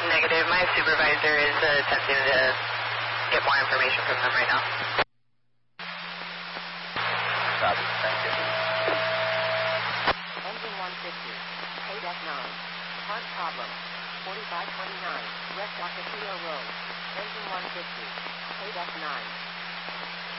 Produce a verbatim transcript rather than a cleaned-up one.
Negative. My supervisor is uh, attempting to get more information from them right now. Copy. Thank you. Engine one fifty. A F nine. Part problem. forty-five twenty-nine. West Ocotillo Road. Engine one fifty. A F nine.